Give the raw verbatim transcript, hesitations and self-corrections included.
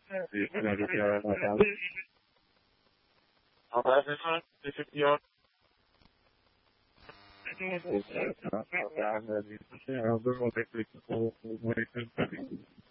Isso, né, de pior na casa. Agora, deixa, deixa pior. Eu durmo até que o monitor